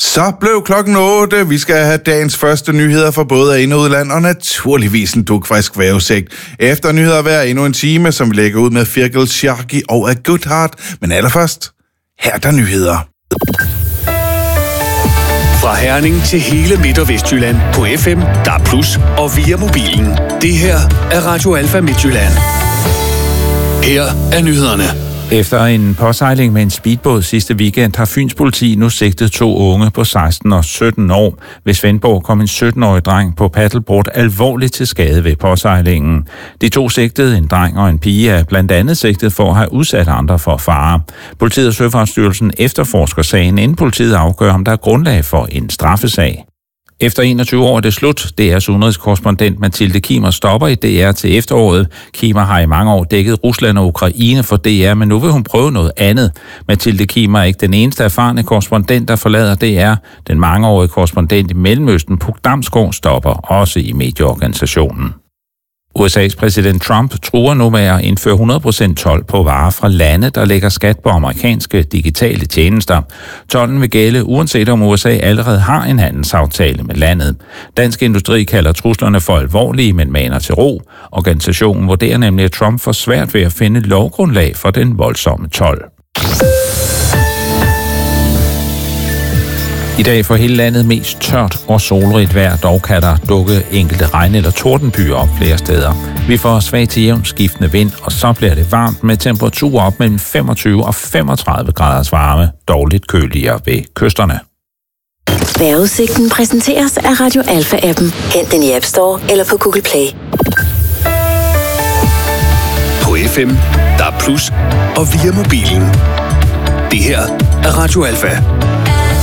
Så blev klokken 8. Vi skal have dagens første nyheder fra både ind- og udland, og naturligvis en dugfrisk vejrudsigt. Efter nyheder hver endnu en time, som vi lægger ud med Firgal Sharky og A Good Heart. Men allerførst, her er der nyheder. Fra Herning til hele Midt- og Vestjylland på FM, DAB+, og via mobilen. Det her er Radio Alfa Midtjylland. Her er nyhederne. Efter en påsejling med en speedbåd sidste weekend har Fyns politi nu sigtet 2 unge på 16 og 17 år. Ved Svendborg kom en 17-årig dreng på paddleboard alvorligt til skade ved påsejlingen. De 2 sigtede, en dreng og en pige, er blandt andet sigtet for at have udsat andre for fare. Politiet og Søfartsstyrelsen efterforsker sagen, inden politiet afgør, om der er grundlag for en straffesag. Efter 21 år er det slut. DR's udenrigskorrespondent Mathilde Kimer stopper i DR til efteråret. Kimer har i mange år dækket Rusland og Ukraine for DR, men nu vil hun prøve noget andet. Mathilde Kimer er ikke den eneste erfarne korrespondent, der forlader DR. Den mangeårige korrespondent i Mellemøsten, Puk Damsgaard, stopper også i medieorganisationen. USA's præsident Trump truer nu med at indføre 100% told på varer fra lande, der lægger skat på amerikanske digitale tjenester. Tolden vil gælde, uanset om USA allerede har en handelsaftale med landet. Dansk Industri kalder truslerne for alvorlige, men maner til ro. Organisationen vurderer nemlig, at Trump får svært ved at finde lovgrundlag for den voldsomme told. I dag for hele landet mest tørt og solrigt vejr, dog kan der dukke enkelte regn- eller tordenbyer op flere steder. Vi får svag til jævn skiftende vind, og så bliver det varmt med temperaturer op mellem 25 og 35 graders varme, dog lidt køligere ved kysterne. Vejrudsigten præsenteres af Radio Alfa-appen. Hent den i App Store eller på Google Play. På FM, DAB+, og via mobilen. Det her er Radio Alfa.